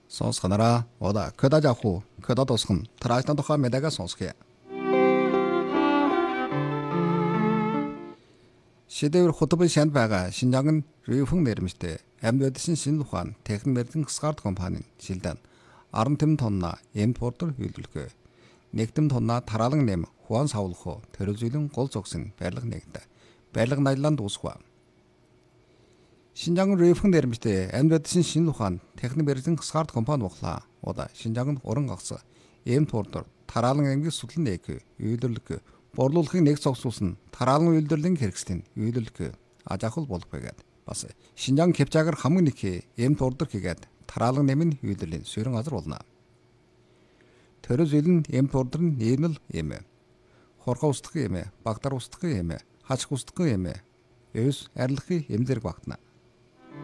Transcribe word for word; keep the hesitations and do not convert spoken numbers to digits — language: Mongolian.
Сонсгонараа ода көдаж авах көдад усхан тараачны тухай мэдэгээ сонсгоё. Шидэвэр хотбын шанд байгаа Шинжаан Рифэн нэрмжтэй амьд байдлын шинэ ухаан техникийн Скард компанийн шилдэн арван тонн тонна импортер үйлдвэрлэв. нэг тонна тараалан нэм хуан савлах төрөлжийлэн гол зогсон барилга нэгдэ. Барилга наяланд дуусгав. Шинжаан Рифэн нэрмжтэй амьд байдлын шинэ ухаан техникийн Скард компани ухлаа. Ода Шинжаан уран гагц импортер тараалан англи судлан нэг үйлдвэрлэх борлуулахыг нэг цогцолсон тараалан үйлдвэрлэлийн хэрэгслийн үйлдвэрлэх аж ахуй болох байгаад бас Шинжаан Кепчагар хамгийн нэг импортер хийгээд тараалан нэмийн үйлдвэрлэлийн суурин газар болно. Төрөз ил нь импортер нь нийлмэл юм. Хорхоо устдах юм, багтар устдах юм, хачих устдах юм. Эвс арилгахын юм зэрэг багтана.